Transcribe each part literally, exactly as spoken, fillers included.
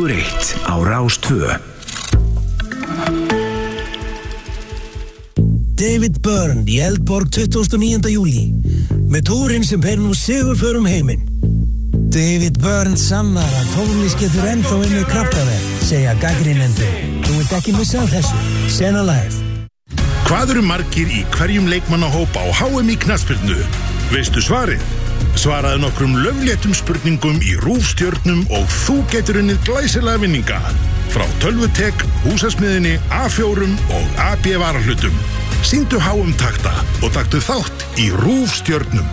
fjögur eitt á Rás tvö. David Byrne í Eldborg tuttugasta og níunda júlí með túrinn sem ber nú sigurför um heiminn. David Byrne sannar að tónlist getur ennþá unnið kraftaverk, segja gagnrýnendur. Þú vilt ekki missa af þessu. Sena Live. Hvað eru margir í hverjum leikmannahóp á H M í knattspyrnu? Veistu svarið? Svaraðu nokkrum laufléttum spurningum í rúfstjörnum og þú getur unnið glæsilega vinninga. Frá Tölvutek, Húsasmiðinni, A fjórum og A B varahlutum. Sýndu H M takta og taktu þátt í rúfstjörnum.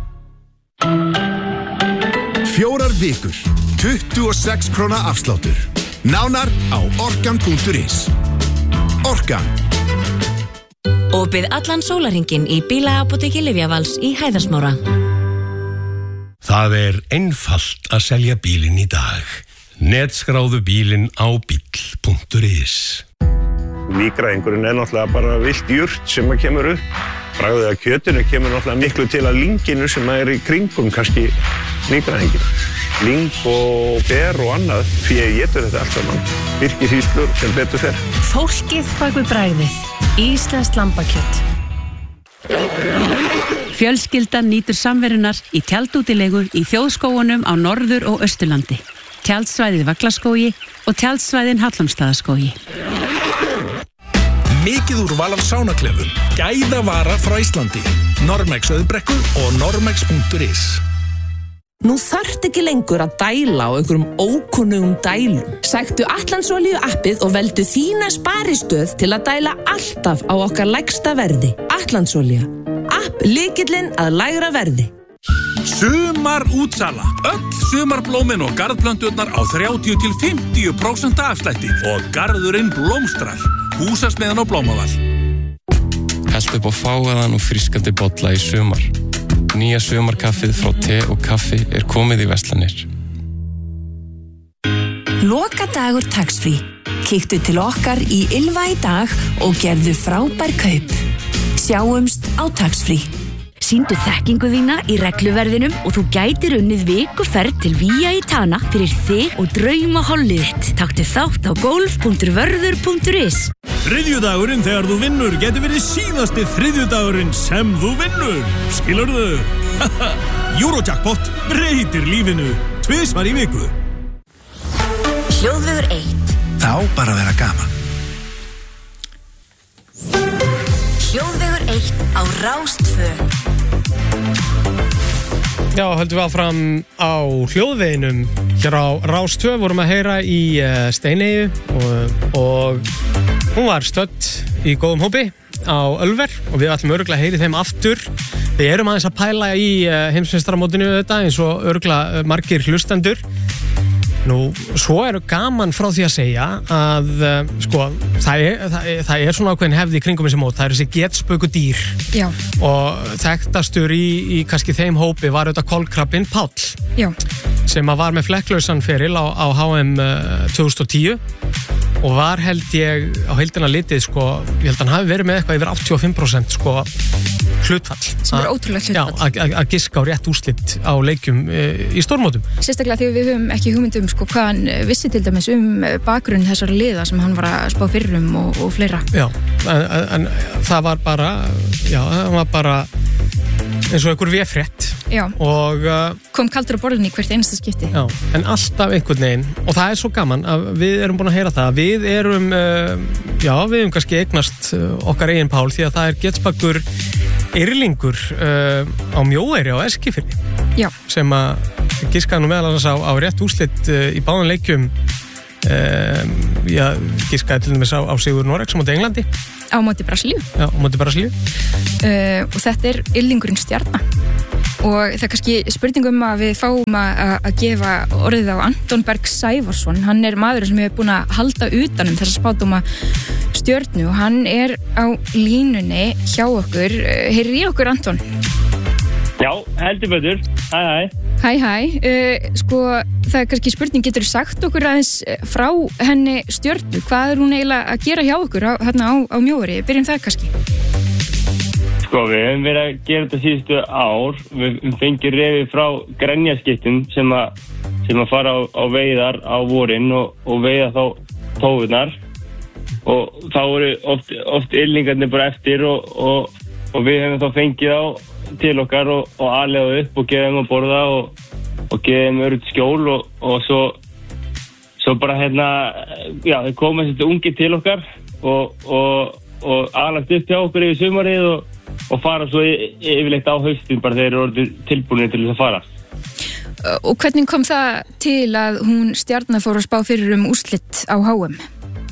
Fjórar vikur, tuttugu og sex króna afsláttur. Nánar á orkan punktur is. Orkan. Opið allan sólarhringinn í bílaapóteki Lyfjavals í Hæðarsmára. Það er einfalt að selja bílinn í dag. Netskráðu bílinn á bíl punktur is. Vígræðingurinn er náttúrulega bara vilt jurt sem að kemur upp. Bragðið að kjötinu kemur náttúrulega miklu til að lynginu sem er í kringum kannski vígræðinginu. Lyng og ber og annað, því ég étur þetta allt saman. Virkir hýslur sem betur fer. Fólkið bak við bragðið. Íslenskt lambakjöt. Fjölskyldan nýtur samverunar í tjaldútilegu í þjóðskógunum á Norður- og Austurlandi. Tjaldsvæðið Vaglaskógi og tjaldsvæðin Hallormsstaðaskógi. Mikið úrval af sánaklefum, gæðavara frá Íslandi, Normex Auðbrekku og normex punktur is. Nú þarft ekki lengur að dæla á einhverjum ókunnugum dælum. Sæktu Atlandsolíu appið og veldu þína sparistöð til að dæla alltaf á okkar lægsta verði. Atlandsolía. App lykillinn að lægra verði. Sumar útsala. Öll sumarblómin og garðplönturnar á þrjátíu til fimmtíu prósent afslætti og garðurinn blómstrar. Húsasmiðjan og Blómavall. Held upp á fágaðan og frískandi bolla í sumar. Nýja sumarkaffið frá te og kaffi er komið í verslanir. Lokadagur tax-free. Kíktu til okkar í Ylva í dag og gerðu frábær kaup. Sjáumst á tax-free. Sýndu þekkingu þína í regluverðinum og þú gætir unnið vikuferð til Vía í Tana fyrir þig og draumahollið þitt. Taktu þátt á golf punktur vörður punktur is. Þriðjudagurinn þegar þú vinnur getur verið síðasti þriðjudagurinn sem þú vinnur. Skilurðu? Eurojackpot breytir lífinu tvisvar í viku. Hljóðvegur eitt. Það á bara að vera gaman. Hljóðvegur eitt á Rás tvö. Já, höldum við áfram á hljóðveginum hér á Rás tvö, vorum að heyra í uh, Steineyju og, og hún var stödd í góðum hópi á Ölver og við ætlum örugglega að heyri þeim aftur. Við erum aðeins að pæla í uh, heimsmeistaramótinu þetta eins og örugglega uh, margir hlustendur. Nú, svo eru gaman frá því að segja að, uh, sko, það er, það, er, það er svona ákveðin hefði í kringum þessi mót, það eru þessi getspöku dýr. Já. Og þekktastur í, í kannski þeim hópi var auðvitað kolkrabbinn Páll. Já. Sem að var með flekklausan feril á, á H M uh, tvö þúsund og tíu og var held ég á heildina litið, sko, ég held að hann hafi verið með eitthvað yfir áttatíu og fimm prósent, sko, hlutfall. Sem er ótrúlega hlutfall. Já, að giska á rétt úrslit á leikjum e, í stórmótum. Sérstaklega því við höfum ekki hugmyndum sko hvað hann vissi til dæmis um bakgrunn þessara liða sem hann var að spá fyrir um og, og fleira. Já, en, en það var bara, já, það var bara eins og einhver véfrétt. Já. Og uh, kom kaldur á borðinni hvert einasta skipti. Já, en alltaf einhvern veginn og það er svo gaman að við erum búin að heyra það. Við erum, uh, já, við erum kannski eignast uh, okkar eigin Pál því að það er getspakur yrlingur uh, á Mjóeyri á Eskifirði. Já. Sem að giskaði nú meðal annars á, á rétt úrslit uh, í báðum leikjum. Um, já, giskaði til dæmis á, á Sigur Noregs á móti Englandi. Á móti Brasilíu. Já, á móti Brasilíu. Uh, og þetta er yrlingurinn Stjarna. Og það er kannski spurningum að við fáum að, að gefa orðið á Anton Berg Sævarsson. Hann er maður sem hefur búin að halda utanum þessa spádóma Stjörnu og hann er á línunni hjá okkur. Heyrir í okkur, Anton? Já, heldur betur. Hæ, hæ. Hæ, hæ. Uh, sko, það er kannski spurning, getur þú sagt okkur aðeins frá henni Stjörnu? Hvað er hún eiginlega að gera hjá okkur á, hérna á, á Mjóeyri? Byrjum það kannski. Sko, við hefum verið að gera þetta síðustu ár. Við fengið reyfið frá Grenjaskiptum sem að, sem að fara á, á veiðar á vorin og, og veiða þá tófunar og þá eru oft, oft yllingarnir bara eftir og, og, og við hefum þá fengið á til okkar og, og alið upp og geða þeim að borða og, og geða þeim örugt skjól og, og svo, svo bara hérna, já, þeir koma þessi ungi til okkar og, og, og alast upp hjá okkur yfir sumarið og, og fara svo yfirleitt á haustin bara þeir eru orðið tilbúinir til þess að fara. Og hvernig kom það til að hún Stjarna fór að spá fyrir um úrslit á H M?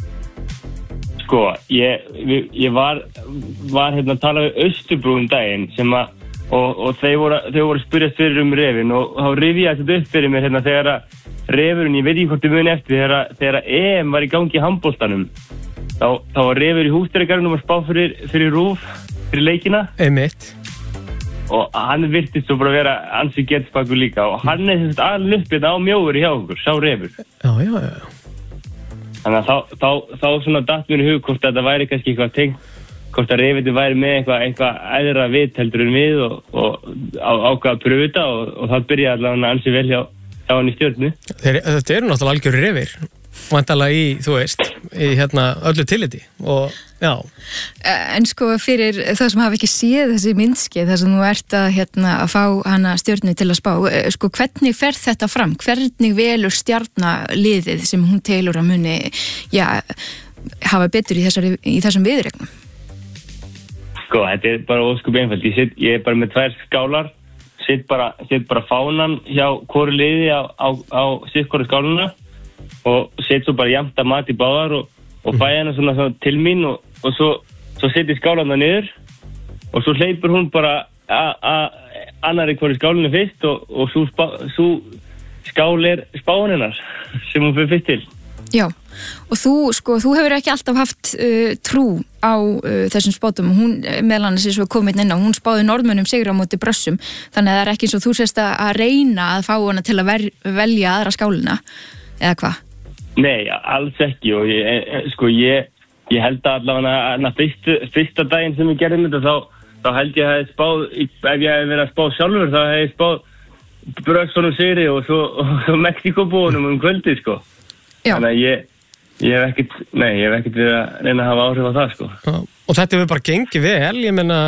Sko, ég, ég var, var hérna að tala við Austurbrú um daginn sem að, og, og þeir voru, þeir voru að spyrjast fyrir um refin og þá rifjaði þetta upp fyrir mér hérna þegar að refurinn, ég veit ekki hvort þið muni eftir, þegar að, þegar að E M var í gangi í handboltanum, þá, þá var refur í húsdýragarðinum að spá fyrir, fyrir rúf, fyrir leikina. Einmitt. Og hann virtist svo bara að vera ansi getspakur líka og hann er þess að alveg uppið á mjóveri hjá okkur, sá refur. Já, já, já. Þannig að þá, þá, þá svona datt mér í hug hvort að þetta væri kannski eitthvað tengt, hvort að refiti væri með eitthvað, eitthvað æðra vit heldur en við og, og á, ákvað að pröfu þetta og, og það byrjaði allavega ansi vel hjá, hjá hann í Stjörnu. Þeir, þetta eru náttúrulega algjörir refir, vantarlega í, þú veist, í hérna öllu tilliti og já. En sko fyrir það sem hafa ekki séð þessi myndskeið þar sem þú ert að, hérna, að fá hana Stjörnu til að spá, sko hvernig fer þetta fram? Hvernig velur Stjarna liðið sem hún telur að muni, já, hafa betur í, þessari, í þessum viðregnum? Sko, þetta er bara óskup einfalt. Ég, sit, ég er bara með tvær skálar, sitt bara, sitt bara fánan hjá hvoru liði á, á, á sitt hvoru skáluna og sitt svo bara jafnt að mat í báðar og, og fæ hana svona, svona til mín og, og svo, svo sitt ég skálana niður og svo hleypur hún bara að annari hverju skálinu fyrst og, og svo, spá, svo skál er spáin hennar sem hún fyrir fyrst til. Já, og þú, sko, þú hefur ekki alltaf haft uh, trú á uh, þessum spátum. Hún, meðal annars eins og komið inn á, hún spáði Norðmönnum sigur á móti Brössum, þannig að það er ekki eins og þú sést að reyna að fá hana til að ver, velja aðra skálina, eða hvað? Nei, alls ekki og ég, sko, ég, ég held að allavega fyrst, fyrsta daginn sem ég gerði þetta, þá, þá held ég að hef spáð, ef ég hef verið að spá sjálfur, þá hef ég spáð Brössunum sigri og svo, svo Mexíkóbúunum um kvöldi, sko. Já. Þannig að ég, ég hef ekkert, nei, ég hef ekkert verið að reyna að hafa áhrif á það, sko. Já, og þetta hefur bara gengið vel, ég menna,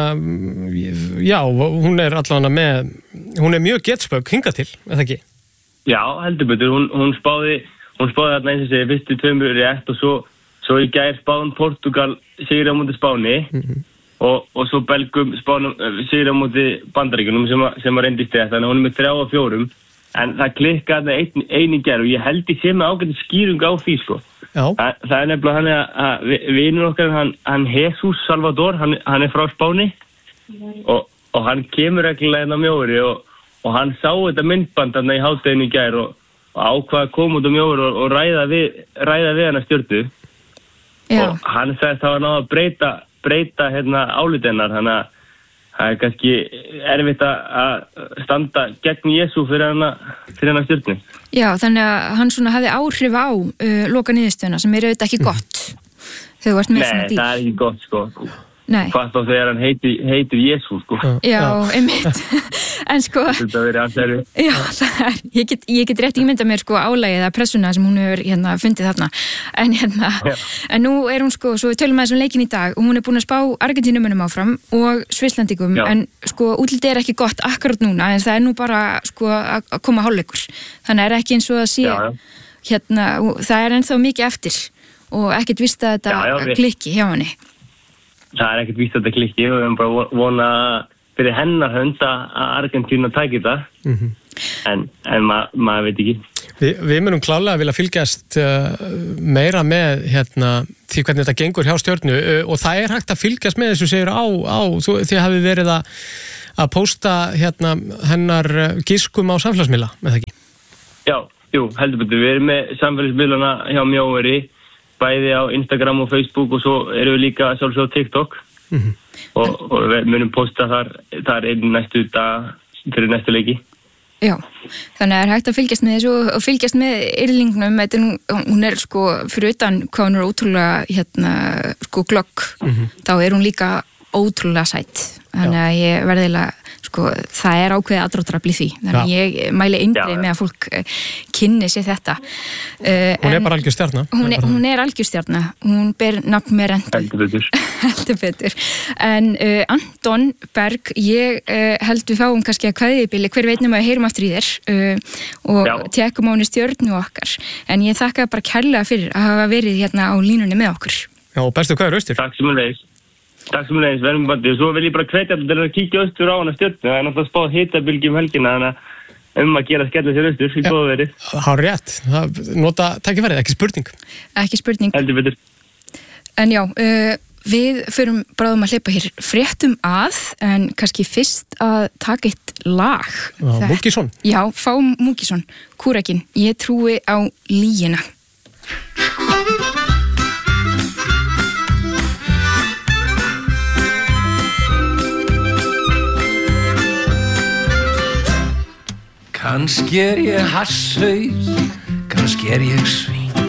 já, hún er allavega með, hún er mjög getspögg hingað til, eða ekki? Já, heldur betur, hún, hún spáði, hún spáði þarna eins og segi, fyrstu tveimur rétt og svo, svo í gær spáðum Portugal sigri á móti Spáni mm-hmm. og, og svo Belgum spánum sigri á móti Bandaríkjunum sem, sem að reyndist þetta, þannig að hún er með þrjá og fjórum. En það klikkaði ein, eini gerð og ég held ég sé með ágæti skýrung á því, sko. Já. Þa, það er nefnilega hann að vinur okkar, hann, hann Jesus Salvador, hann, hann er frá Spáni og, og hann kemur reglulega inn á mjóri og, og hann sá þetta myndbandarna í hádeginu í gær og, og ákvað að koma út á mjóri og, og ræða við, ræða við hann að Stjörnu. Já. Og hann sagði það var náða að breyta, breyta hérna álitennar, hann að það er kannski erfitt að standa gegn Jesú fyrir hana, fyrir hana Stjörnu. Já, þannig að hann svona hafði áhrif á uh, loka niðurstöðuna sem er auðvitað ekki gott þegar þú ert með svona dýr. Nei, það er ekki gott, sko. Nei. Hvað þá þegar hann heitir, heitir Jesú, sko. Já, einmitt. En sko... Þetta verið hans erfið. Já, það er, ég get, ég get rétt ímynda mér sko álægið að pressuna sem hún hefur hérna fundið þarna. En hérna, Já. En nú er hún sko, svo við tölum að þessum leikin í dag og hún er búin að spá Argentínumönnum áfram og Svisslandingum, Já. En sko útlitið er ekki gott akkurat núna, en það er nú bara sko að koma hálfleikur. Þannig er ekki eins og að sé, Já. Hérna, það er ennþá mikið eftir og ekkert víst að þetta Já, Já, klikki hjá henni. Það er ekkert víst að þetta klikki og við erum bara vona fyrir hennar hönd að Argentína tæki það mm-hmm. en, en ma, maður veit ekki. Vi, við munum klálega að vilja fylgjast uh, meira með hérna, því hvernig þetta gengur hjá Stjörnu uh, og það er hægt að fylgjast með þessu segir á, á þú, því hafið verið að, að pósta hérna, hennar giskum á samfélagsmiðla, með það ekki? Já, jú, heldur betur, við erum með samfélagsmiðlana hjá Mjóveri bæði á Instagram og Facebook og svo erum við líka sjálfsög á TikTok mm-hmm. og, og við munum posta þar, þar einn næstu dag fyrir næstu leiki. Já, þannig að það er hægt að fylgjast með þessu og fylgjast með yrlingnum, hún er sko fyrir utan hvað hún er ótrúlega hérna sko glögg, mm-hmm. þá er hún líka ótrúlega sætt, þannig að ég verðilega sko, það er ákveðið aðdráttarafl í því þannig að ég mæli eindreið með að fólk uh, kynni sér þetta uh, Hún er bara algjör stjarna Hún er, hún er algjör stjarna, hún ber nafn með rentu Heldur betur Heldur betur En uh, Anton Berg, ég uh, held við fáum kannski að kveðjubili hver veit nema að heyrum aftur í þér uh, og Já. tekum á henni stjörnu okkar en ég þakka bara kærlega fyrir að hafa verið hérna á línunni með okkur Já, bestu kveður austur Takk sem að leiðis Takk sem að leiðis, verðum bandi og svo vil ég bara hvetja þetta til að kíkja austur á hana stjörnu það er náttúrulega spáð hitabylgi um helgina þannig að um að gera skella sér austur í góða verið Há rétt, það, nota tækifærið, ekki spurning Ekki spurning Heldur betur En já, uh, við förum bráðum að hleypa hér fréttum að en kannski fyrst að taka eitt lag Já, Múkisson Já, fá Múkisson, Kúrekin Ég trúi á lygina Kannski er ég hasshaus, kannski er ég svín